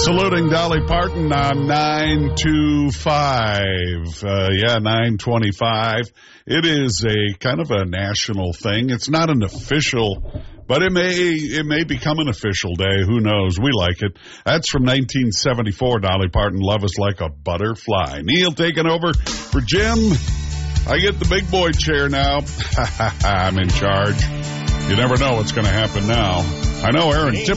Saluting Dolly Parton on 925. 925. It is a kind of a national thing. It's not an official, but it may become an official day. Who knows? We like it. That's from 1974, Dolly Parton, Love Is Like a Butterfly. Neil taking over for Jim. I get the big boy chair now. I'm in charge. You never know what's going to happen now. I know Aaron